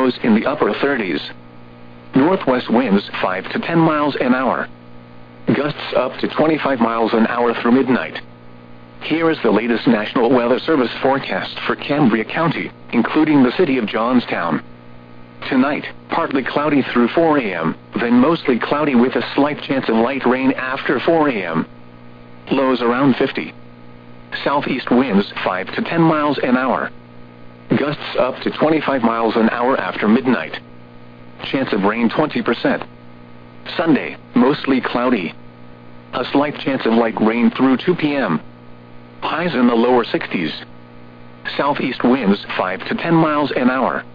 lows in the upper 30s. Northwest winds 5 to 10 miles an hour. Gusts up to 25 miles an hour through midnight. Here is the latest National Weather Service forecast for Cambria County, including the city of Johnstown. Tonight, partly cloudy through 4 a.m., then mostly cloudy with a slight chance of light rain after 4 a.m. Lows around 50. Southeast winds 5 to 10 miles an hour. Gusts up to 25 miles an hour after midnight. Chance of rain 20%. Sunday, mostly cloudy. A slight chance of light rain through 2 p.m. Highs in the lower 60s. Southeast winds 5 to 10 miles an hour.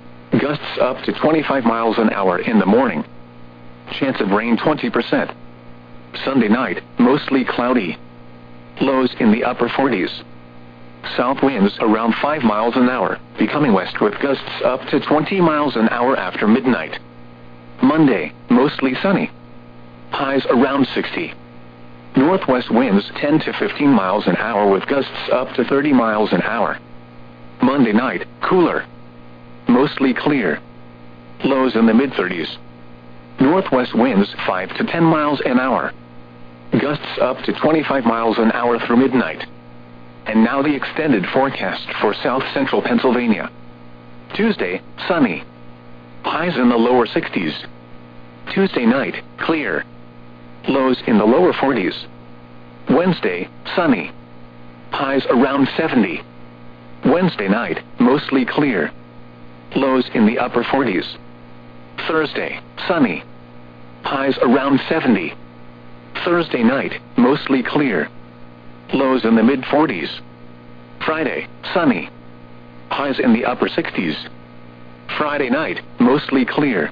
Gusts up to 25 miles an hour in the morning. Chance of rain 20%. Sunday night, mostly cloudy. Lows in the upper 40s. South winds around 5 miles an hour, becoming west with gusts up to 20 miles an hour after midnight. Monday, mostly sunny. Highs around 60. Northwest winds 10 to 15 miles an hour with gusts up to 30 miles an hour. Monday night, cooler. Mostly clear. Lows in the mid-30s. Northwest winds 5 to 10 miles an hour. Gusts up to 25 miles an hour through midnight. And now the extended forecast for south central Pennsylvania. Tuesday, sunny. Highs in the lower 60s. Tuesday night, clear. Lows in the lower 40s. Wednesday, sunny. Highs around 70. Wednesday night, mostly clear. Lows in the upper 40s. Thursday, sunny. Highs around 70. Thursday night, mostly clear. Lows in the mid-40s. Friday, sunny. Highs in the upper 60s. Friday night, mostly clear.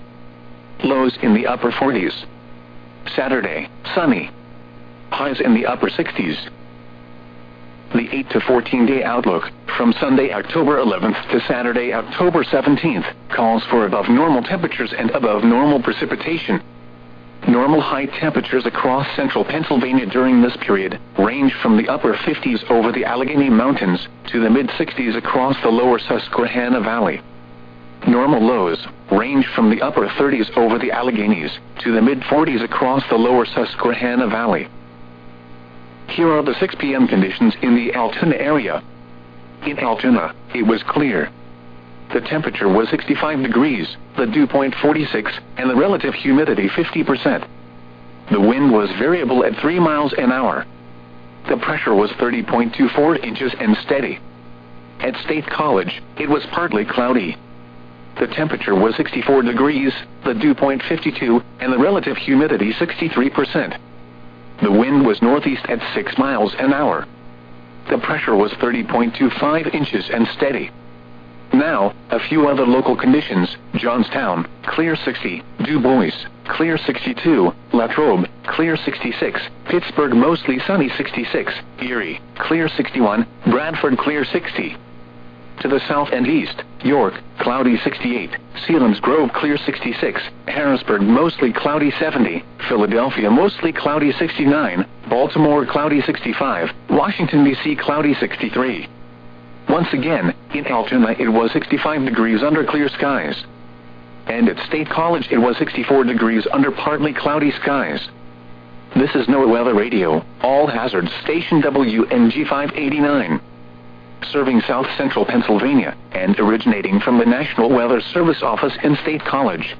Lows in the upper 40s. Saturday, sunny. Highs in the upper 60s. The 8 to 14 day outlook, from Sunday, October 11th to Saturday, October 17th, calls for above normal temperatures and above normal precipitation. Normal high temperatures across central Pennsylvania during this period range from the upper 50s over the Allegheny Mountains to the mid-60s across the lower Susquehanna Valley. Normal lows range from the upper 30s over the Alleghenies to the mid-40s across the lower Susquehanna Valley. Here are the 6 p.m. conditions in the Altoona area. In Altoona, it was clear. The temperature was 65 degrees, the dew point 46, and the relative humidity 50%. The wind was variable at 3 miles an hour. The pressure was 30.24 inches and steady. At State College, it was partly cloudy. The temperature was 64 degrees, the dew point 52, and the relative humidity 63%. The wind was northeast at 6 miles an hour. The pressure was 30.25 inches and steady. Now, a few other local conditions. Johnstown, clear 60, Du Bois, clear 62, Latrobe, clear 66, Pittsburgh mostly sunny 66, Erie, clear 61, Bradford clear 60. To the south and east, York, cloudy 68, Selinsgrove clear 66, Harrisburg mostly cloudy 70, Philadelphia mostly cloudy 69, Baltimore cloudy 65, Washington, D.C. cloudy 63. Once again, in Altoona it was 65 degrees under clear skies. And at State College it was 64 degrees under partly cloudy skies. This is NOAA Weather Radio, all hazards station WNG 589. Serving south central Pennsylvania, and originating from the National Weather Service office in State College.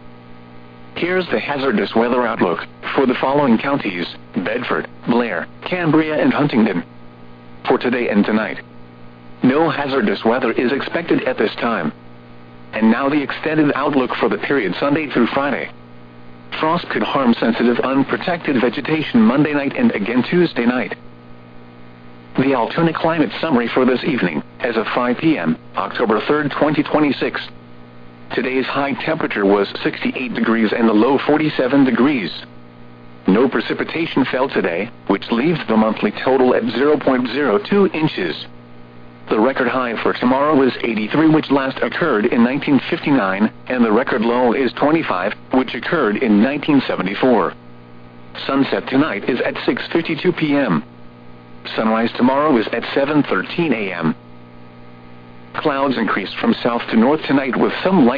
Here's the hazardous weather outlook for the following counties: Bedford, Blair, Cambria, and Huntingdon. For today and tonight, no hazardous weather is expected at this time. And now the extended outlook for the period Sunday through Friday. Frost could harm sensitive unprotected vegetation Monday night and again Tuesday night. The Altoona climate summary for this evening, as of 5 p.m., October 3rd, 2026. Today's high temperature was 68 degrees and the low 47 degrees. No precipitation fell today, which leaves the monthly total at 0.02 inches. The record high for tomorrow is 83, which last occurred in 1959, and the record low is 25, which occurred in 1974. Sunset tonight is at 6:52 p.m. Sunrise tomorrow is at 7:13 a.m. Clouds increase from south to north tonight with some light